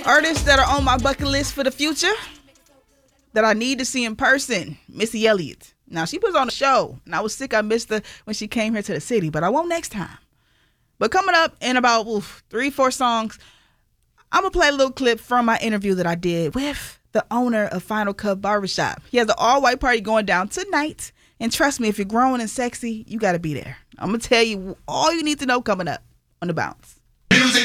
Artists that are on my bucket list for the future that I need to see in person. Missy Elliott. Now, she was on the show, and I was sick. I missed her when she came here to the city, but I won't next time. But coming up in about 3-4 songs, I'm going to play a little clip from my interview that I did with the owner of Final Cut Barbershop. He has an all-white party going down tonight. And trust me, if you're growing and sexy, you got to be there. I'm going to tell you all you need to know coming up on The Bounce. Music